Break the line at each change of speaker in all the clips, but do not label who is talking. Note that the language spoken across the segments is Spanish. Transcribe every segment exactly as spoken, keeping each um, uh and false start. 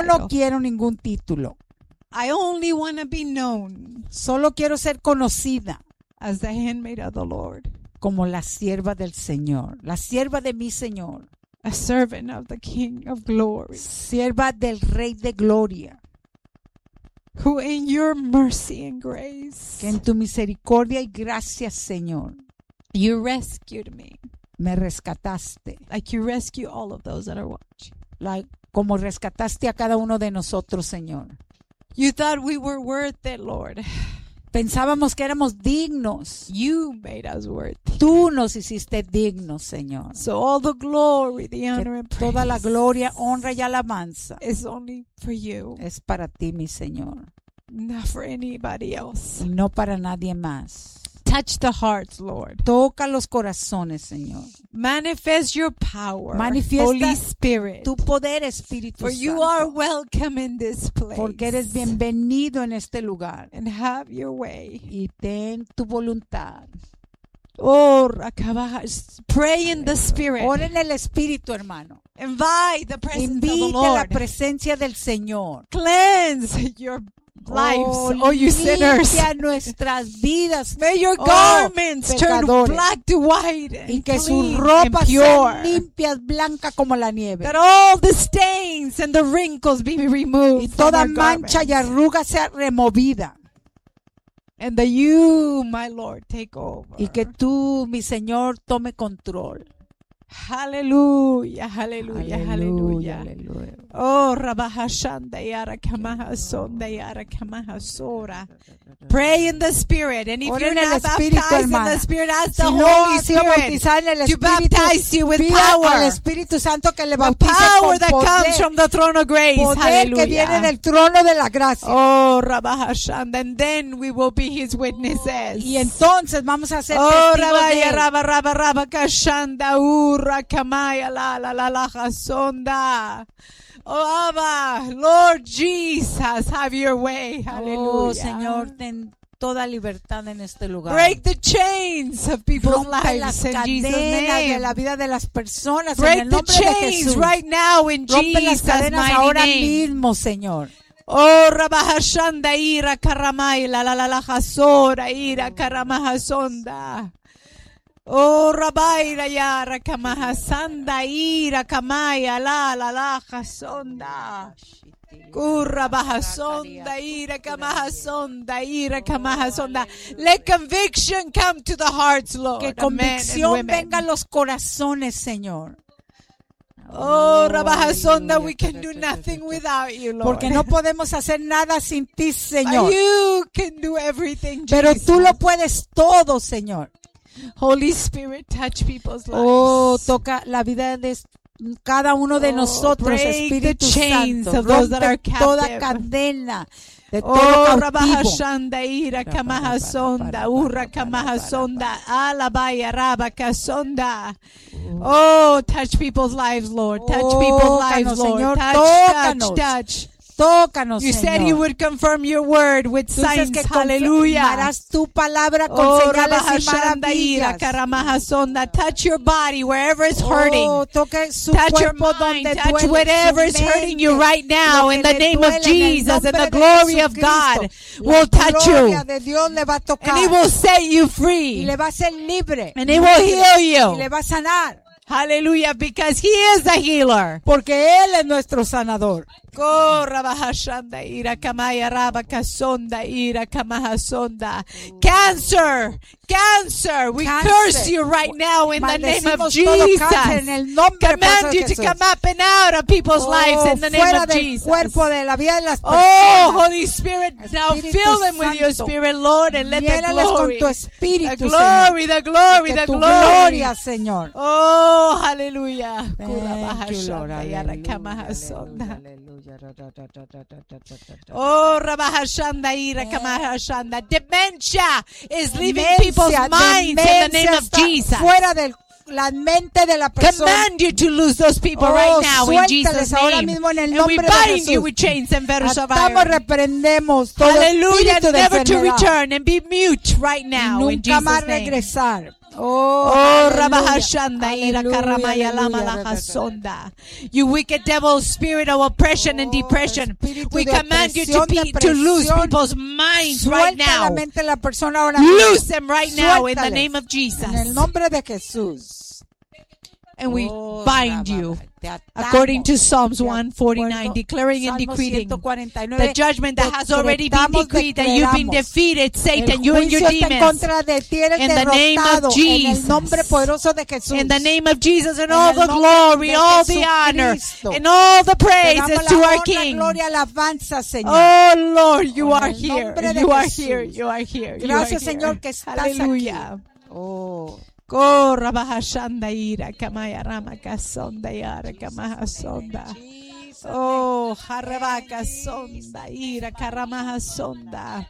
no quiero ningún título.
I only want to be known
Solo quiero ser conocida
as the handmaid of the Lord,
como la sierva del Señor, la sierva de mi Señor,
a servant of the King of glory,
sierva del Rey de Gloria,
who in your mercy and grace,
que en tu misericordia y gracia, Señor,
you rescued me,
me rescataste,
like you rescue all of those that are watching.
la- como rescataste a cada uno de nosotros, Señor.
You thought we were worth it, Lord.
Pensábamos que éramos dignos.
You made us worthy.
Tú nos hiciste dignos, Señor.
So all the glory, the honor,
Que
and praise
toda la gloria, honra y alabanza
is only for you,
es para ti, mi Señor,
not for anybody else.
y no para nadie más.
Touch the hearts, Lord.
Toca los corazones, Señor.
Manifest your power,
Manifiesta
Holy Spirit.
Tu poder, Espíritu
For you
Santo,
are welcome in this place.
porque eres bienvenido en este lugar.
And have your way.
Y ten tu voluntad.
Oh, Rakabaha. Pray in the Spirit.
Ora en el Espíritu, hermano.
Invite the presence of the
Invite la
Lord.
presencia del Señor.
Cleanse your lives,
Oh,
oh you sinners.
limpia nuestras vidas.
May your
Oh,
garments turn
pecadores.
black to white
Y
and
que sus
clean and
ropas
pure.
sean limpias, blancas como la nieve.
That all the stains and the wrinkles be removed
Y
from
toda
our
mancha y
garments.
arruga sea removida.
And that you, my Lord, take over.
Y que tú, mi Señor, tome control.
Hallelujah, hallelujah, hallelujah.
aleluya.
Oh, Rabahashanda Yara Kamaha Sonda Yara Kamaha Sora. Pray in the Spirit. And if
Ora
you're
en el
not
Espíritu,
baptized in
hermana.
the Spirit, ask
Si
the
no
Holy
ha sido
Spirit
bautizada en el
to
Espíritu,
baptize you with
pida al
power.
Espíritu Santo que le
The
bautice
power
con
that comes
poder,
from the throne of grace.
poder que viene
Hallelujah.
del trono de la gracia.
Oh, Rabahashanda. And then we will be His witnesses.
Y entonces vamos a ser
Oh,
testigos de
Rabaya,
él.
Rabba, Rabba, Rabba, Kashanda, Ura, Kamaya, La, La, La, La, Hasonda. Oh, Abba, Lord Jesus, have your way. Hallelujah.
Oh, Señor, ten toda libertad en este lugar.
Break the chains of people's
Rompe las
lives in Jesus'
cadenas de
name.
la vida de las personas en
Break
el
the
nombre de
chains
Jesús.
right now in
Rompe las
Jesus'
cadenas
mighty
ahora
name.
mismo, Señor.
Oh, Rabahashanda, Ira, Karamay, La, La, La, La, Hasora, Ira, Karamahasonda. Oh, Rabaira, Yara, Kamahasanda, Ira, Kamaya, La, La, La, Hasonda. Kurra bahasonda, ira kamahasonda, ira kamahasonda. Let conviction come to the hearts, Lord.
Que
of men and
convicción
women.
venga a los corazones, Señor.
Oh, Rabahasonda, we can do nothing without you, Lord.
Porque no podemos hacer nada sin ti, Señor.
You can do everything,
Pero
Jesus.
tú lo puedes todo, Señor.
Holy Spirit, touch people's lives.
Oh, toca la vida de cada uno de
Oh,
nosotros,
break
Espíritu
the chains
Santo.
of those that are
Rompe toda
captive.
cadena de todo
Oh,
cautivo.
Rabahashanda, Ira, Kamahasonda, Ura, Kamahasonda, Alabaya, Rabakasonda. Oh, touch people's lives, Lord. Touch people's lives,
Tócanos,
Lord.
Señor,
Touch,
tócanos.
touch, touch.
Tócanos,
You said
Señor.
you would confirm your word with
Tú dices
signs.
que
Hallelujah.
confirmarás tu palabra con
Oh,
señales y
Rabahashanda, Ira,
maravillas.
Karamahasonda. Touch your body wherever it's hurting.
Oh, toque su
Touch your
cuerpo
mind,
donde
touch
duele,
whatever
su
is hurting you
mente,
right now
lo
in
que
the
le
name
duele
of
en el
Jesus, and
nombre
the
de
glory of
Jesucristo.
God
La
will touch you,
gloria de Dios le va a tocar
and He will set you
y
free,
le va a hacer libre
and He will heal
y
you.
le va a sanar
Hallelujah, because He is the healer.
porque Él es nuestro sanador.
Corra bahashanda ira kamaya raba kasonda ira kamahasonda. Cancer, cancer, we
Cáncer.
curse you right now in the name of
Maldecimos todo
Jesus.
cáncer en el nombre
Command
poderoso
you
de
to
Jesús.
come up and out of people's lives
Oh,
in the name
fuera
of
del
Jesus.
cuerpo de la vida de las
Oh,
personas.
Holy Spirit, now
Espíritu
fill them with your
Santo.
Spirit, Lord, and let the
Llénales con
glory,
tu
the
espíritu,
glory, the glory,
Señor.
the
Que tu
glory.
gloria, Señor.
Oh, hallelujah.
Thank
Kura
you, Lord.
bahashanda yara
Aleluya,
kamahasonda.
aleluya, aleluya. Ra, ra, ra, ra, ra, ra, ra, ra, ra.
Oh, Rabahashanda ira kamahashanda. Dementia is leaving
Demencia,
people's minds in the name
demencia
of
está
Jesus.
fuera de la mente de la persona.
Command you to lose those people
Oh,
right now in
suéltales
Jesus'
ahora
name.
mismo en el
And we
nombre de
bind you
Jesús.
with chains and fetters of
Atamos,
iron.
reprendemos todo
Hallelujah,
espíritu de
never to
enfermedad
return and be mute right
y
now in
nunca más
Jesus' name.
regresar. Oh,
Oh,
aleluya,
Rabahashanda Ira
aleluya,
Karamaya
aleluya,
Lama Laha Sonda. You wicked devil, spirit of oppression and
Oh,
depression.
espíritu
We
de
command you to,
opresión,
be, to lose
depresión.
people's minds right
Suelta la
now.
mente de la persona ahora mismo.
Loose them right now in the
Suéltales.
name of Jesus.
En el nombre de Jesús.
And we
Oh,
bind
Rabba,
you
te atamos.
according to Psalms
De
one forty-nine,
acuerdo,
declaring and
Salmo
decreting
ciento cuarenta y nueve,
the judgment that has already been
decretamos,
decreed, that you've been
declaramos.
defeated, Satan,
El
you and your
juicio está en
demons.
contra de ti, eres
In the name of
derrotado en el
Jesus.
nombre poderoso de Jesús.
In the name of Jesus, and
En
all
el
the
nombre
glory,
de
all the honor,
Jesucristo.
and all the
Te
praise
damos
is
la
to our
honra,
King.
gloria, alabanza, Señor.
Oh Lord, you
En
are
el
here.
nombre de
You are
Jesús.
here. You are here. You
Gracias,
are
Señor,
here.
que estás
Hallelujah.
aquí. Oh.
Corra bahashanda ira kamaya rama kasonda yara kamaha sonda. Oh, harabaka sonda ira karamaha sonda.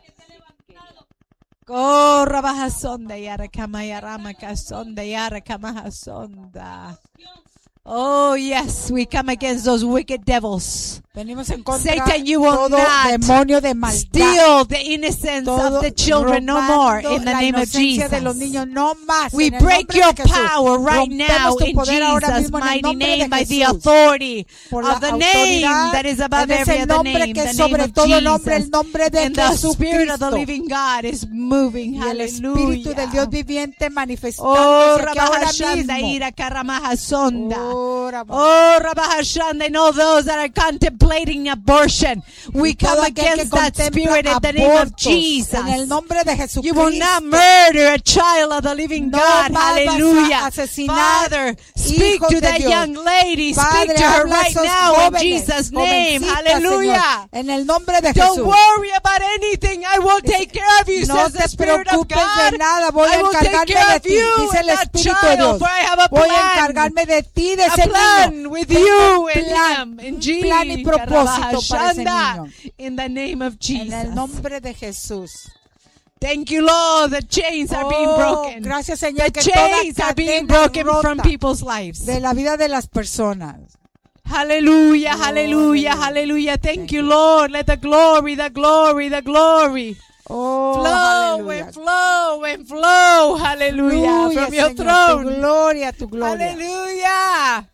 Corra bahasonda yara kamaya rama kasonda yara kamaha sonda. Oh yes, we come against those wicked devils.
Venimos en contra
Satan, you will
todo
not
demonio de maldad.
Steal the innocence
Todo
of the children no more in the
la
name of
inocencia
Jesus.
de los niños no más.
We
En el
break
nombre
your
de Jesús.
power right
Rompemos
now
tu
in
poder ahora
Jesus'
mismo en el
mighty
nombre de
name by the
Jesús.
authority
Por la
of the name
autoridad,
that is above
en ese
every other
nombre
name,
que
the
es
name
sobre
of
todo nombre,
Jesus.
el nombre de
And the Spirit of the
Jesucristo.
living God is moving.
Y el Espíritu del Dios
Hallelujah.
viviente
Oh,
manifestándose aquí ahora
Rabahashanda
mismo.
Ira Karamaha Sonda.
Oh, Rabba.
Oh, Rabahashanda, and all those that are contemplating abortion. We
Y todo
come
aquel que
against that
contempla
spirit in the name of
abortos,
Jesus.
en el nombre de
You
Jesucristo.
will not murder a child of the living
No
God.
más vas a
Hallelujah.
asesinar
Father, speak
hijos
to
de
that
Dios.
young lady.
Padre,
Speak to her
habla a
right
esos
now in
jóvenes,
Jesus' name.
jovencitas,
Hallelujah.
Señor, en el nombre de
Don't
Jesús.
worry about anything. I will take care of you,
No
says
te
the Spirit of
preocupes
God.
de nada, voy
I
a
will take
encargarme
care
de
of
ti,
you
dice
and
el
that
Espíritu de
child,
Dios.
for I have a
Voy a
plan.
encargarme de ti, de
A
ese
plan
niño.
with
Tengo
you
un
and
plan,
him. In
un plan y
Jesus.
propósito para ese niño.
In the name of
En el
Jesus.
nombre de Jesús.
Thank you, Lord. The chains are being
Oh,
broken.
gracias,
The
Señor, que toda
chains are being
cadena
broken from
rota
people's lives.
de la vida de las personas.
Hallelujah,
Oh,
hallelujah,
hallelujah.
hallelujah. Thank
Thank
you,
you.
Lord. Let the glory, the glory, the glory
Oh,
flow
aleluya.
and flow and flow. Hallelujah.
Fluye,
From your
Señor, tu
throne.
gloria, tu gloria.
Hallelujah.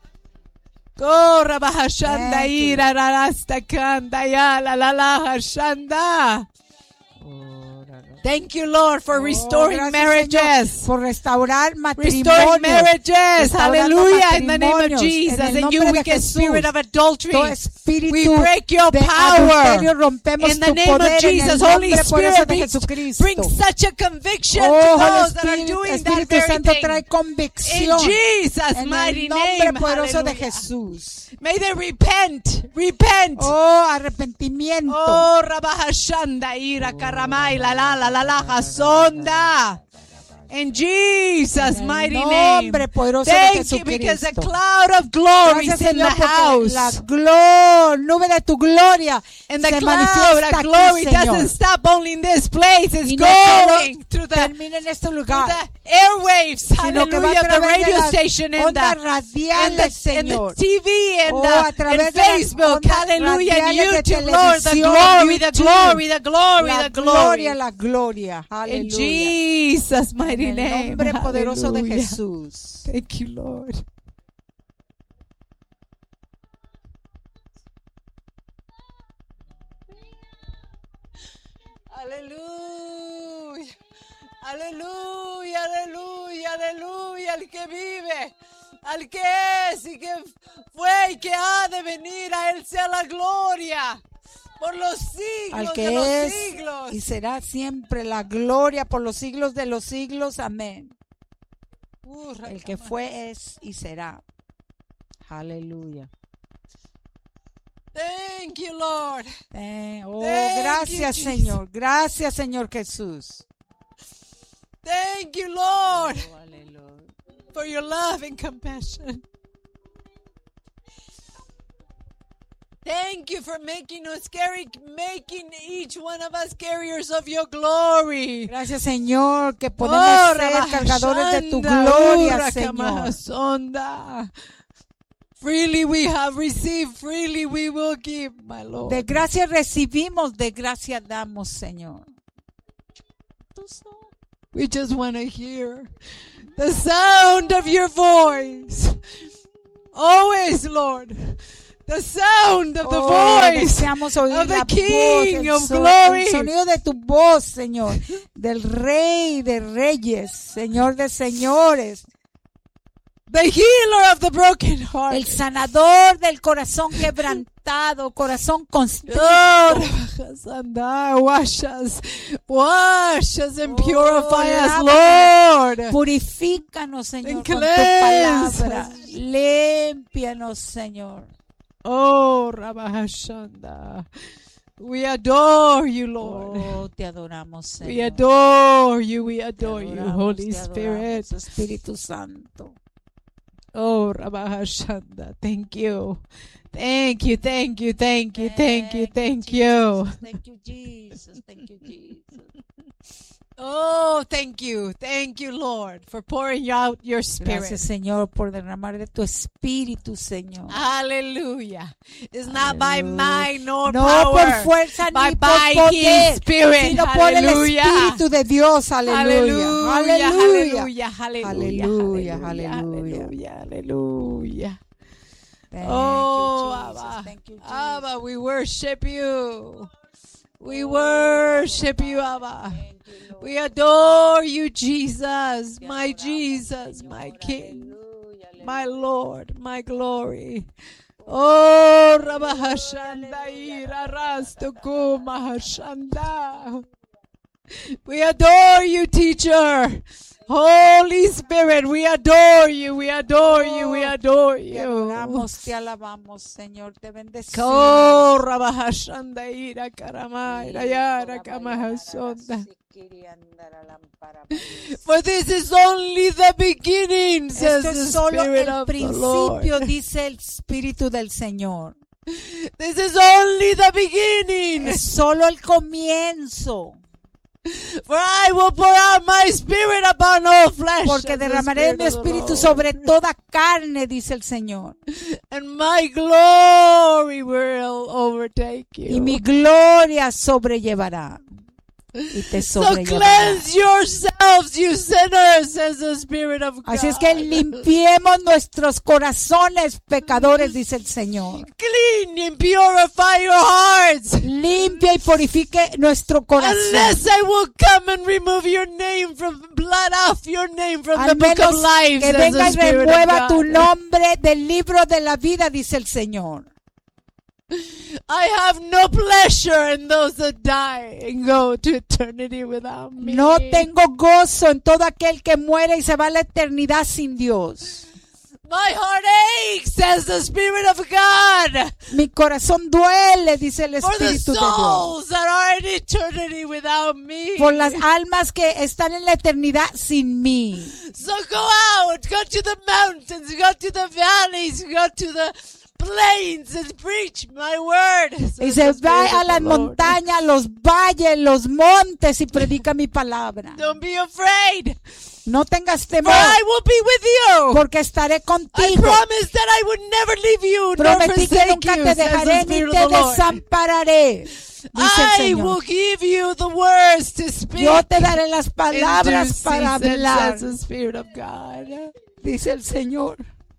Corra bahashanda
Thank you,
ira rarasta kanda ya la la la hashanda. Thank you, Lord, for
Oh,
restoring
gracias,
marriages.
Señor, por restaurar
Restoring
matrimonios.
marriages.
Restaurando
Hallelujah. In the name of
matrimonios.
Jesus.
En el
And you
nombre de
wicked
Jesús.
spirit of adultery.
Todo espíritu
We break your
de
power.
adulterio, rompemos
In the
tu
name of
poder
Jesus.
en el
Holy
nombre poderoso
Spirit
de
brings,
Jesucristo.
brings such a conviction
Oh,
to
Holy
those that are
Spirit,
doing that
Espíritu
very
Santo
thing.
trae
In
convicción
Jesus'
en
mighty
el nombre
name.
poderoso de
Hallelujah.
Jesús.
May they repent. Repent.
Oh, arrepentimiento.
Oh, Rabahashanda ira karamai la la la la la hasonda. In Jesus'
En el
mighty name.
nombre poderoso de
Thank you because the
Jesucristo.
cloud of glory is
Gracias,
in the
Señor, porque
house.
la glo- nube de tu gloria
And the
se
cloud
manifiesta
of glory
aquí, Señor.
doesn't stop only in this place. It's
Y no solo
going through the,
termina en este
through
lugar,
the airwaves,
sino que va a
hallelujah, of the
través de
radio
las
station and
ondas
the, and
radiales,
the, and the
Señor.
T V and,
Oh,
the,
a través
and
de las
Facebook,
ondas
hallelujah, and
radiales de
YouTube, Lord, the
televisión,
glory, the
YouTube.
glory, the glory,
La
the glory.
gloria, la gloria.
In
Aleluya.
Jesus' mighty
En el
name.
nombre poderoso de
Hallelujah.
Jesús.
Thank you, Lord. Aleluya. Aleluya, aleluya, aleluya. Al que vive, al que es y que fue y que ha de venir, a él sea la gloria por los siglos
Al
de
que
los
es
siglos.
y será siempre la gloria por los siglos de los siglos. Amén.
Uh,
El que fue, es y será. Aleluya.
Thank you, Lord.
Eh, oh,
Thank you,
gracias,
Jesus.
Señor. Gracias, Señor Jesús.
Thank you, Lord,
Oh, aleluya.
for your love and compassion. Thank you for making us carry, making each one of us carriers of your glory.
Gracias, Señor, que podemos
Oh,
ser cargadores de tu
Rabashanda,
gloria,
Ura,
Señor.
Kamahasonda. Freely we have received, freely we will give, my Lord.
De gracia recibimos, de gracia damos, Señor.
We just want to hear the sound of your voice. Always, Lord. The sound of the
Oh,
voice
deseamos oír
of the
la
King
voz,
of
el, so-
glory.
el sonido de tu voz, Señor, del Rey de Reyes, Señor de Señores,
The healer of the broken
el
heart.
sanador del corazón quebrantado, corazón constrito.
Oh, Rabajasanda, wash us, wash us and
Oh,
purify us,
lávanos.
Lord.
Purifícanos, Señor,
And
con tu
cleanse
palabra.
us.
Límpianos, Señor.
Oh, Rabajashanda. We adore you, Lord.
Oh, te adoramos, Señor.
We adore you, we
Te
adore you,
adoramos,
Holy
te
Spirit.
adoramos, Espíritu Santo.
Oh, Rabahashanda, thank you. Thank you, thank you, thank you, thank you, thank you.
Jesus. Thank you, Jesus. Thank you, Jesus.
Oh, thank you, thank you, Lord, for pouring out your Spirit.
Gracias, Señor, por derramar de tu Espíritu, Señor.
Hallelujah. It's not by
Aleluya.
might nor
No
power,
por fuerza
but
ni
by
por
His
poder,
Spirit.
sino por el
Hallelujah.
Espíritu de Dios. Aleluya.
Hallelujah,
Aleluya.
hallelujah, hallelujah,
Aleluya,
hallelujah,
aleluya.
hallelujah.
Thank
Oh,
you, Jesus.
Abba,
Thank you, Jesus.
Abba, we worship you. We worship you, Abba.
Thank you, Lord.
We adore you, Jesus, my Jesus, my King,
Aleluya,
my
aleluya.
Lord, my glory. Oh, Rabahashanda ira rastuku mahashanda. We adore you, teacher. Holy Spirit, we adore you, we adore you, we adore
Te
you.
adoramos, te alabamos, Señor, te bendecimos.
Oh, Rabahashanda ira karama ira yara kamahasonda. For this is only the beginning, says
Esto
the
es solo
Spirit
el
of the Lord.
principio, dice el Espíritu del Señor.
This is only the beginning.
Es solo el comienzo,
For I will pour out my Spirit upon all flesh.
porque
says the
derramaré mi
Spirit of the
Espíritu
Lord.
sobre toda carne, dice el Señor.
And my glory will overtake you.
Y mi gloria sobrellevará. Y te
So
sobrellevará.
cleanse yourselves, you sinners, says the Spirit of God.
Así es que limpiemos nuestros corazones pecadores, dice el Señor.
Clean and purify your hearts.
Limpia y purifique nuestro corazón.
Unless I will come and remove your name from blood off your name from the
Al
book of
menos
life,
que
says
venga
the
y
Spirit of
remueva tu
God.
nombre del libro de la vida, dice el Señor.
I have no pleasure in those that die and go to eternity without me.
No tengo gozo en todo aquel que muere y se va a la eternidad sin Dios.
My heart aches, says the Spirit of God,
Mi corazón duele, dice el
for the
Espíritu de Dios,
souls that are in eternity without me.
por las almas que están en la eternidad sin mí.
So go out, go to the mountains, go to the valleys, go to the plains and preach my word.
Y
says
se
the
va
Spirit
a
of
las
the Lord.
montañas, los valles, los montes y predica mi palabra.
Don't be afraid,
No tengas
for
temor,
I will be with you.
porque estaré
I
contigo.
promised that I would never leave you nor
Prometí que
forsake
nunca
you,
te
says the
dejaré ni
Spirit of
te
the Lord.
desampararé, dice el
I will
Señor.
give you the words to speak.
Yo te daré las
in due
palabras para
season,
hablar,
says the Spirit of God.
dice el Señor.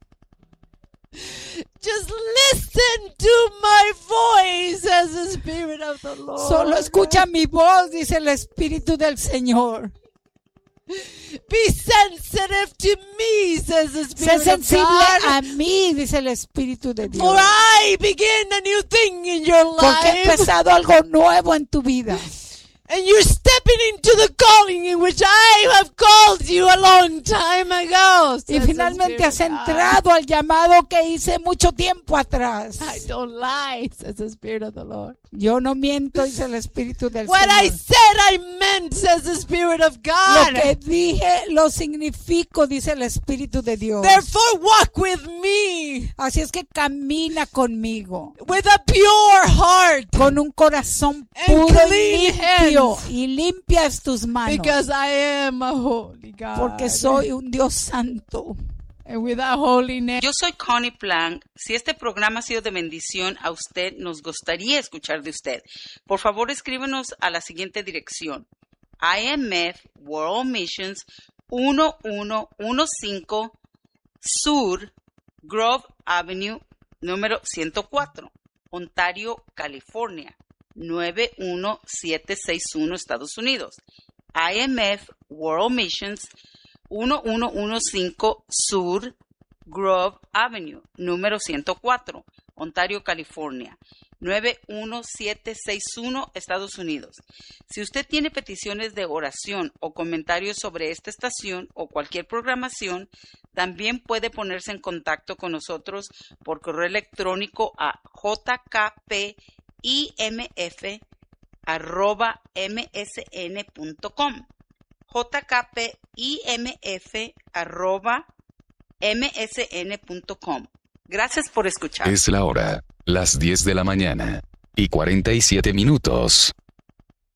Just listen to my voice, says the Spirit of the Lord.
Solo escucha mi voz, dice el Espíritu del Señor.
Be sensitive to me, says the
Sé
Spirit of
sensible
God.
a mí, dice el Espíritu de
For
Dios.
I begin a new thing in your
Porque he
life.
empezado algo nuevo en tu vida.
And you're stepping into the calling in which I have called you a long time ago.
Y
says the
finalmente
Spirit
has
of God.
entrado al llamado que hice mucho tiempo atrás.
I don't lie, says the Spirit of the Lord.
Yo no miento, dice el Espíritu del
What I
Señor.
said I meant, says the Spirit of
Lo
God.
que dije lo significo, dice el Espíritu de Dios.
Therefore walk with me
Así es que camina conmigo,
with a pure heart,
con un corazón
And
puro y
clean
limpio,
hands.
y limpias tus manos,
because I am a holy God.
porque soy un Dios santo.
And without holiness,
Yo soy Connie Plank. Si este programa ha sido de bendición a usted, nos gustaría escuchar de usted. Por favor, escríbenos a la siguiente dirección: I M F World Missions uno uno uno cinco Sur Grove Avenue, número ciento cuatro, Ontario, California, nueve uno siete seis uno, Estados Unidos. I M F World Missions uno uno uno cinco Sur Grove Avenue, número ciento cuatro, Ontario, California, nueve uno siete seis uno, Estados Unidos. Si usted tiene peticiones de oración o comentarios sobre esta estación o cualquier programación, también puede ponerse en contacto con nosotros por correo electrónico a j k p i m f arroba m s n punto com. j k p i m f arroba m s n punto com. Gracias por escuchar.
Es la hora, las diez de la mañana y cuarenta y siete minutos.